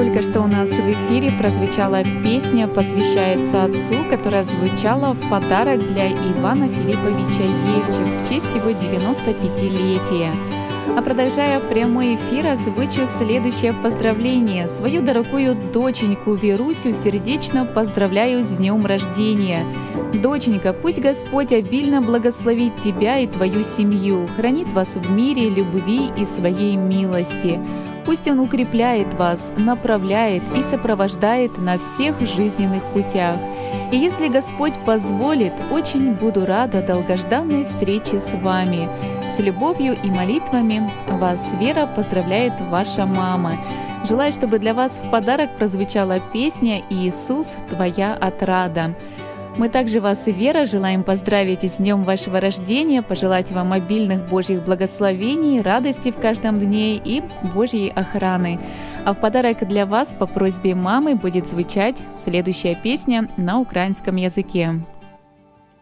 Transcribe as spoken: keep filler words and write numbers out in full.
Только что у нас в эфире прозвучала песня «Посвящается Отцу», которая звучала в подарок для Ивана Филипповича Евчик в честь его девяносто пятилетия. А продолжая прямой эфир, озвучу следующее поздравление. Свою дорогую доченьку Верусю сердечно поздравляю с днем рождения. Доченька, пусть Господь обильно благословит тебя и твою семью, хранит вас в мире, любви и своей милости. Пусть Он укрепляет вас, направляет и сопровождает на всех жизненных путях. И если Господь позволит, очень буду рада долгожданной встрече с вами. С любовью и молитвами вас, Вера, поздравляет ваша мама. Желаю, чтобы для вас в подарок прозвучала песня «Иисус, твоя отрада». Мы также вас, Вера, желаем поздравить с днем вашего рождения, пожелать вам обильных Божьих благословений, радости в каждом дне и Божьей охраны. А в подарок для вас по просьбе мамы будет звучать следующая песня на украинском языке.